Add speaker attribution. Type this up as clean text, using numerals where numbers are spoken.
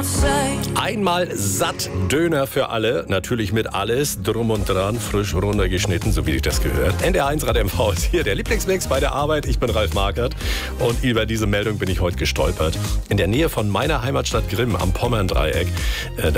Speaker 1: Einmal satt Döner für alle, natürlich mit alles drum und dran, frisch runtergeschnitten, so wie sich das gehört. NDR1 Rad MV ist hier der Lieblingsmix bei der Arbeit. Ich bin Ralf Markert und über diese Meldung bin ich heute gestolpert. In der Nähe von meiner Heimatstadt Grimm am Pommerndreieck,